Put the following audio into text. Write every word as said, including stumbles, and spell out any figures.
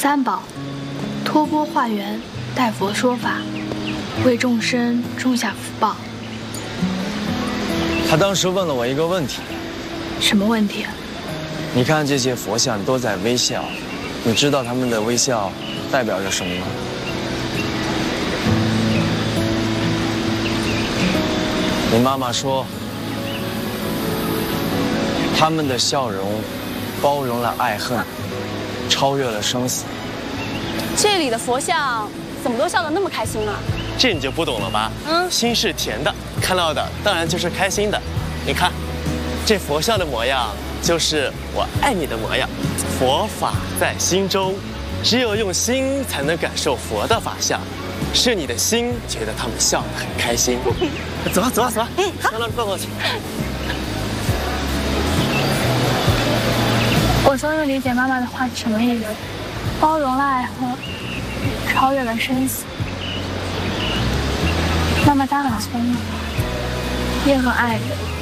三宝，托钵化缘，代佛说法，为众生种下福报。 他当时问了我一个问题。 什么问题？ 你看这些佛像都在微笑，你知道他们的微笑代表着什么吗？你妈妈说，他们的笑容包容了爱恨，超越了生死。 这里的佛像怎么都笑得那么开心啊？ 这你就不懂了吧？嗯，心是甜的，看到的当然就是开心的。你看，这佛像的模样就是我爱你的模样。佛法在心中，只有用心才能感受佛的法相。是你的心觉得他们笑得很开心。走啊走啊走啊！嗯，好，让抱过去。 我终于理解妈妈的话是什么意思，包容了爱恨，超越了生死。妈妈她很聪明，也很爱人。